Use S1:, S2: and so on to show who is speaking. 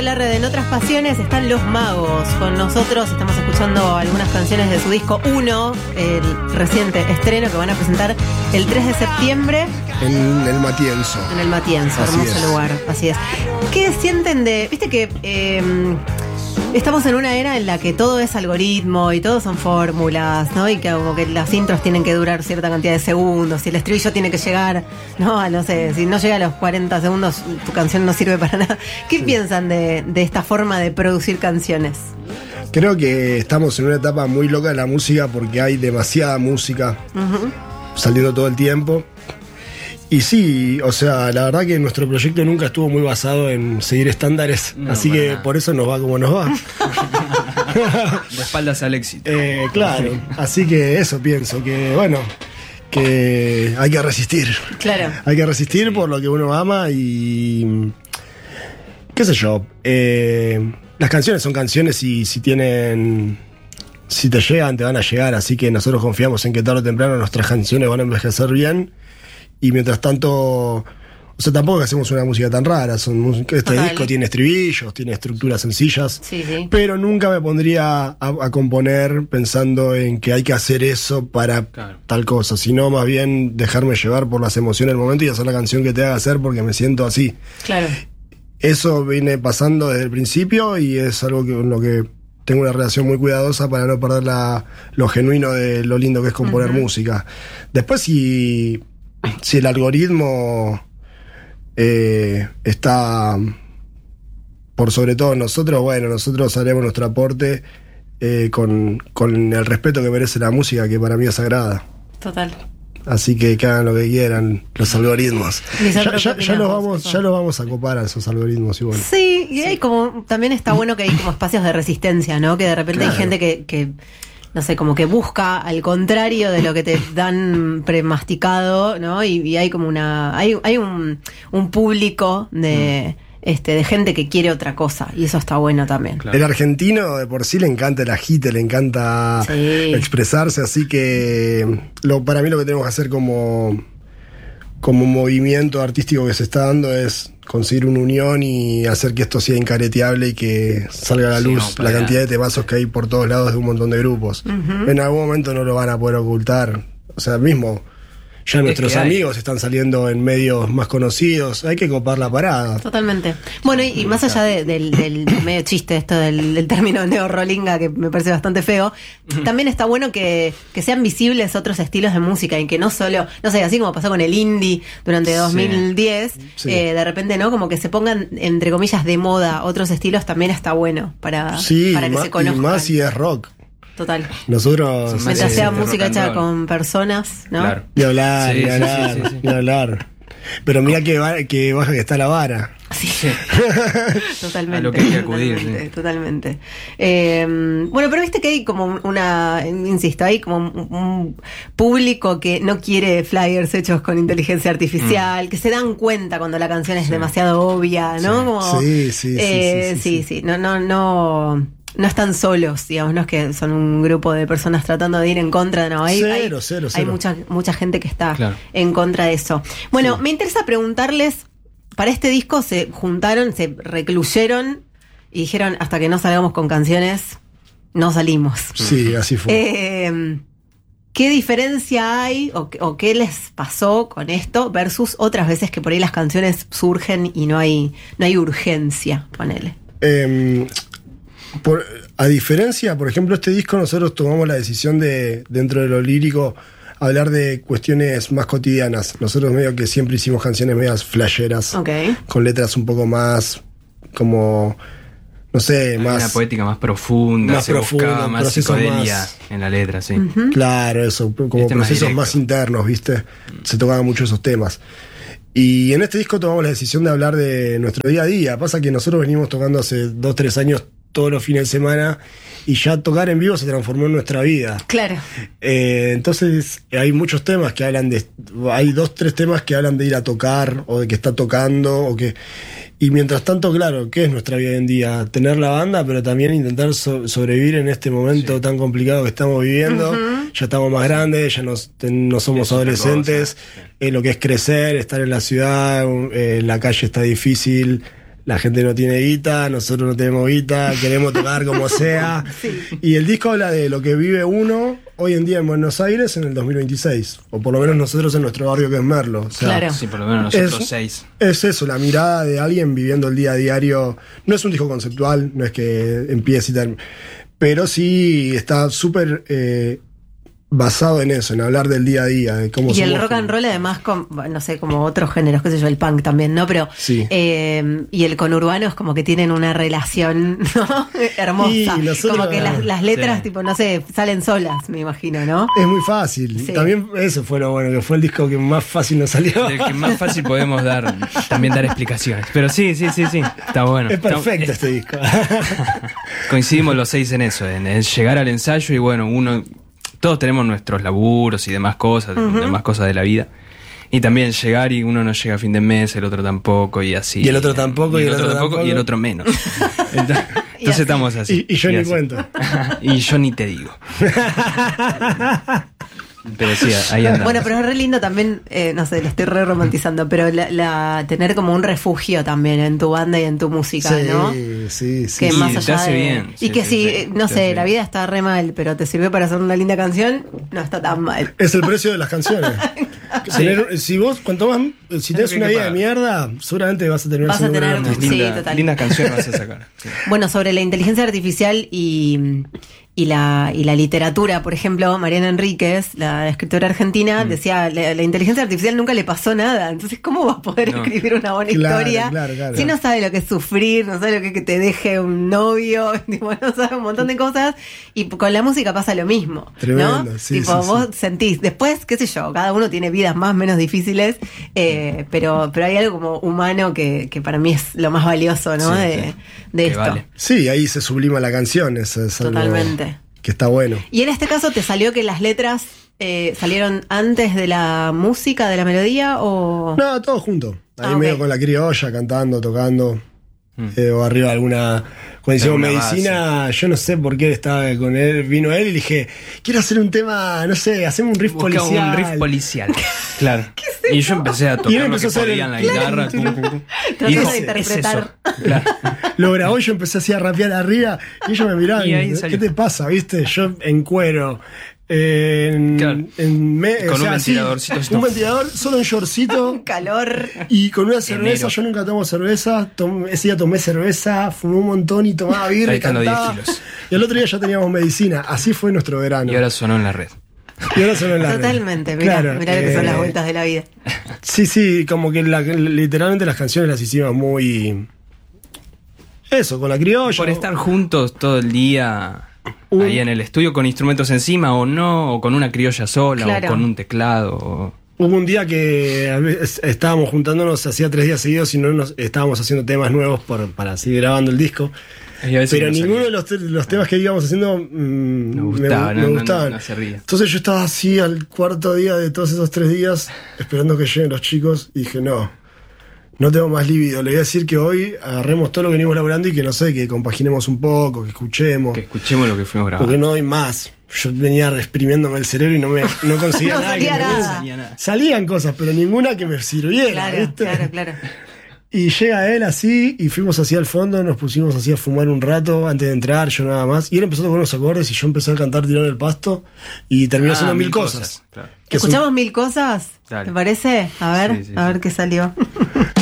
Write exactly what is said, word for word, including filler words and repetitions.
S1: La red en Otras Pasiones están Los Magos con nosotros. Estamos escuchando algunas canciones de su disco uno, el reciente estreno que van a presentar el tres de septiembre
S2: en el Matienzo.
S1: En el Matienzo,
S2: Así
S1: hermoso
S2: es.
S1: lugar, así es. ¿Qué sienten de...? Viste que eh, estamos en una era en la que todo es algoritmo y todo son fórmulas, ¿no? Y que como que las intros tienen que durar cierta cantidad de segundos y el estribillo tiene que llegar, no, no sé, si no llega a los cuarenta segundos tu canción no sirve para nada. ¿Qué sí. piensan de, de esta forma de producir canciones?
S2: Creo que estamos en una etapa muy loca de la música porque hay demasiada música uh-huh. saliendo todo el tiempo. Y sí, o sea, la verdad que nuestro proyecto nunca estuvo muy basado en seguir estándares, no, así que nada. Por eso nos va como nos va.
S3: De espaldas al éxito.
S2: Eh, claro, así que eso pienso, que bueno, que hay que resistir.
S1: Claro.
S2: Hay que resistir por lo que uno ama y... qué sé yo, eh, las canciones son canciones y si tienen... si te llegan, te van a llegar, así que nosotros confiamos en que tarde o temprano nuestras canciones van a envejecer bien. Y mientras tanto, o sea, tampoco hacemos una música tan rara. Son música, este Total. disco tiene estribillos, tiene estructuras sencillas.
S1: Sí, sí.
S2: Pero nunca me pondría a, a componer pensando en que hay que hacer eso para claro. tal cosa. Sino más bien dejarme llevar por las emociones del momento y hacer la canción que te haga hacer porque me siento así.
S1: Claro.
S2: Eso viene pasando desde el principio y es algo que, con lo que tengo una relación muy cuidadosa para no perder la, lo genuino de lo lindo que es componer uh-huh. música. Después, si... si el algoritmo eh, está por sobre todo nosotros, bueno, nosotros haremos nuestro aporte eh, con, con el respeto que merece la música, que para mí es sagrada.
S1: Total.
S2: Así que, que hagan lo que quieran los algoritmos. Ya, ya, ya, los vamos, ya los vamos a copar a esos algoritmos. Y bueno.
S1: Sí, y hay como también está bueno que hay como espacios de resistencia, ¿no? Que de repente claro. hay gente que... que no sé, como que busca al contrario de lo que te dan premasticado, ¿no? Y, y hay como una, hay, hay un, un público de, mm. este, de gente que quiere otra cosa, y eso está bueno también.
S2: Claro. El argentino de por sí le encanta el agite, le encanta sí. expresarse, así que lo, para mí lo que tenemos que hacer como, como movimiento artístico que se está dando es conseguir una unión y hacer que esto sea incareteable y que salga a la luz sí, no, la cantidad de temazos que hay por todos lados de un montón de grupos. Uh-huh. En algún momento no lo van a poder ocultar. O sea, mismo ya nuestros amigos están saliendo en medios más conocidos. Hay que copar la parada.
S1: Totalmente. Bueno, y, y más allá de, del, del medio chiste esto del, del término neorrolinga, que me parece bastante feo, también está bueno que, que sean visibles otros estilos de música y que no solo, no sé, así como pasó con el indie durante dos mil diez, sí. eh, de repente, ¿no? Como que se pongan, entre comillas, de moda otros estilos, también está bueno para,
S2: sí,
S1: para que
S2: ma-
S1: se conozcan.
S2: Y más si es rock.
S1: Total.
S2: Nosotros.
S1: Mientras sea música hecha con personas, ¿no?
S2: Claro. Ni hablar,
S3: sí,
S2: ni hablar,
S3: sí, sí, sí.
S2: ni hablar. Pero mira que, va, que baja que está la vara.
S1: Sí, totalmente.
S3: A lo que hay que acudir.
S1: Totalmente.
S3: Sí.
S1: totalmente. Eh, bueno, pero viste que hay como una, insisto, hay como un, un público que no quiere flyers hechos con inteligencia artificial, mm. que se dan cuenta cuando la canción es sí. demasiado obvia, ¿no?
S2: Sí,
S1: como,
S2: sí, sí,
S1: eh,
S2: sí, sí,
S1: sí,
S2: sí,
S1: sí. No, no, no. No están solos, digamos, no es que son un grupo de personas tratando de ir en contra, no, hay,
S2: cero,
S1: hay,
S2: cero, cero.
S1: hay mucha, mucha gente que está
S3: claro.
S1: en contra de eso. Bueno,
S2: sí.
S1: me interesa preguntarles, para este disco se juntaron, se recluyeron y dijeron, hasta que no salgamos con canciones, no salimos.
S2: Sí, así fue.
S1: Eh, ¿Qué diferencia hay o, o qué les pasó con esto versus otras veces que por ahí las canciones surgen y no hay, no hay urgencia, ponele?
S2: Eh... Por, a diferencia, por ejemplo, este disco nosotros tomamos la decisión de, dentro de lo lírico, hablar de cuestiones más cotidianas. Nosotros medio que siempre hicimos canciones medias flasheras,
S1: okay.
S2: con letras un poco más, como, no sé,
S3: hay
S2: más...
S3: una poética más profunda,
S2: más
S3: se
S2: profunda,
S3: buscaba más psicodelia
S2: más,
S3: en la letra, sí.
S1: Uh-huh.
S2: Claro, eso, como
S3: este
S2: procesos
S3: más,
S2: más internos, ¿viste? Se tocaban mucho esos temas. Y en este disco tomamos la decisión de hablar de nuestro día a día. Pasa que nosotros venimos tocando hace dos, tres años todos los fines de semana y ya tocar en vivo se transformó en nuestra vida.
S1: Claro.
S2: Eh, entonces hay muchos temas que hablan de... Hay dos, tres temas que hablan de ir a tocar o de que está tocando o que... Y mientras tanto, claro, ¿qué es nuestra vida hoy en día? Tener la banda, pero también intentar so- sobrevivir en este momento sí. tan complicado que estamos viviendo. Uh-huh. Ya estamos más grandes, ya nos, ten, no somos es adolescentes. Eh, lo que es crecer, estar en la ciudad, eh, la calle está difícil. la gente no tiene guita, nosotros no tenemos guita, queremos tocar como sea. Sí. Y el disco habla de lo que vive uno hoy en día en Buenos Aires en el dos mil veintiséis, o por lo menos nosotros en nuestro barrio que es Merlo. O sea,
S1: claro.
S3: Sí, por lo menos nosotros
S2: es,
S3: seis.
S2: Es eso, la mirada de alguien viviendo el día a diario. No es un disco conceptual, no es que empiece y termine, pero sí está súper... Eh, basado en eso, en hablar del día a día, de cómo
S1: y el
S2: somos
S1: rock and roll además con, no sé, como otros géneros, qué sé yo, el punk también, ¿no? Pero
S2: sí.
S1: eh, y el conurbano es como que tienen una relación, ¿no? Hermosa.
S2: Nosotros,
S1: como que las, las letras,
S3: sí.
S1: tipo, no sé, salen solas, me imagino, ¿no?
S2: Es muy fácil. Sí. También eso fue lo bueno, que fue el disco que más fácil nos salió.
S3: El que más fácil podemos dar, también dar explicaciones. Pero sí, sí, sí, sí, está bueno.
S2: Es perfecto
S3: está,
S2: este disco.
S3: Coincidimos los seis en eso, en el llegar al ensayo y bueno, uno... Todos tenemos nuestros laburos y demás cosas, uh-huh. demás cosas de la vida. Y también llegar y uno no llega a fin de mes, el otro tampoco y así.
S2: Y el otro tampoco,
S3: y el, y el otro, otro tampoco, tampoco y el otro menos. Entonces, entonces estamos así.
S2: Y, y yo
S3: y
S2: ni
S3: así.
S2: cuento.
S3: Y yo ni te digo. Pero sí, ahí andamos.
S1: Bueno, pero es re lindo también, eh, no sé, lo estoy re romantizando, pero la, la, tener como un refugio también en tu banda y en tu música,
S2: sí,
S1: ¿no?
S2: Sí, sí,
S1: que
S2: sí.
S1: más
S3: te
S1: allá
S3: hace
S1: de,
S3: bien.
S1: Y
S3: Sí,
S1: que
S3: sí,
S1: si,
S3: sí,
S1: no
S3: te
S1: sé,
S3: hace
S1: la
S3: bien.
S1: vida está re mal, pero te sirvió para hacer una linda canción, no está tan mal.
S2: Es el precio de las canciones. Sí. Tener, si vos, cuanto más, si tenés una vida de mierda, seguramente vas a tener
S1: vas a tener
S3: unas
S1: sí,
S3: linda,
S1: total.
S3: lindas canciones vas a sacar. Sí.
S1: Bueno, sobre la inteligencia artificial y, y, la, y la literatura, por ejemplo, Mariana Enríquez, la escritora argentina, mm. decía, la, la inteligencia artificial nunca le pasó nada, entonces ¿cómo va a poder no. escribir una buena
S2: claro,
S1: historia
S2: claro, claro.
S1: si no sabe lo que es sufrir, no sabe lo que es que te deje un novio, tipo, no sabe un montón de cosas? Y con la música pasa lo mismo,
S2: Tremendo,
S1: ¿no?
S2: sí,
S1: tipo,
S2: sí,
S1: vos
S2: sí.
S1: sentís, después, qué sé yo, cada uno tiene vidas más, menos difíciles, eh, pero, pero hay algo como humano que, que para mí es lo más valioso, ¿no?
S3: Sí,
S1: de,
S3: sí.
S1: de
S3: Que
S1: esto.
S3: vale.
S2: Sí, ahí se sublima la canción. Eso es
S1: totalmente.
S2: Algo que está bueno.
S1: Y en este caso, ¿te salió que las letras eh, salieron antes de la música, de la melodía o...?
S2: No, todo junto. Ahí
S1: ah,
S2: medio
S1: okay.
S2: con la criolla, cantando, tocando.
S3: Mm.
S2: Eh, o arriba alguna... Cuando hicimos medicina,
S3: base.
S2: Yo no sé por qué estaba con él, vino él y le dije, quiero hacer un tema, no sé, hacemos un riff
S3: Buscaba
S2: policial.
S3: un riff policial. Claro. Y yo empecé a tocar lo que podía en la guitarra.
S1: Traté de interpretar.
S3: Claro.
S2: Lo grabó y yo empecé así a rapear arriba y ellos me miraban y, y ¿qué te pasa? ¿Viste? Yo en cuero. En,
S3: claro.
S2: en me,
S3: con
S2: o sea,
S3: un ventiladorcito.
S2: Sí, un ventilador, solo en shortcito.
S1: Calor.
S2: Y con una cerveza.
S3: Enero.
S2: Yo nunca tomo cerveza. Tom, ese día tomé cerveza, fumé un montón y tomaba birra y cantaba. Y el otro día ya teníamos medicina. Así fue nuestro verano.
S3: Y ahora sonó en la red.
S2: Y ahora sonó en la
S1: Totalmente,
S2: red.
S1: mirá,
S2: Claro,
S1: mirá lo que
S2: eh,
S1: son las vueltas de la vida.
S2: Sí, sí, como que la, literalmente las canciones las hicimos muy... Eso, con la criolla.
S3: Por estar juntos todo el día...
S2: Un,
S3: ahí en el estudio con instrumentos encima o no, o con una criolla sola,
S1: claro.
S3: o con un teclado. O...
S2: Hubo un día que estábamos juntándonos hacía tres días seguidos y no nos estábamos haciendo temas nuevos por, para seguir grabando el disco. Pero ninguno de los, los temas que íbamos haciendo mmm,
S3: me, gustaba,
S2: me,
S3: no,
S2: me
S3: no,
S2: gustaban.
S3: no, no se ría.
S2: Entonces yo estaba así al cuarto día de todos esos tres días esperando que lleguen los chicos y dije, no, no tengo más líbido. Le voy a decir que hoy agarremos todo lo que venimos laburando y que no sé, que compaginemos un poco, que escuchemos.
S3: Que escuchemos lo que fuimos grabando.
S2: Porque no hay más. Yo venía exprimiéndome el cerebro y no me no conseguía
S1: no
S2: nada.
S1: Salía
S2: que me
S1: nada.
S3: Salía nada.
S2: Salían cosas, pero ninguna que me sirviera.
S1: Claro,
S2: ¿viste?
S1: claro, claro.
S2: Y llega él así y fuimos así al fondo, nos pusimos así a fumar un rato antes de entrar, yo nada más. Y él empezó a tocar unos acordes y yo empecé a cantar tirando el pasto y terminó
S3: Ah,
S2: haciendo mil,
S3: mil
S2: cosas.
S3: cosas, claro.
S1: ¿Escuchamos un... mil cosas?
S3: Dale.
S1: ¿Te parece? A ver,
S3: sí, sí,
S1: a ver
S3: sí.
S1: qué salió.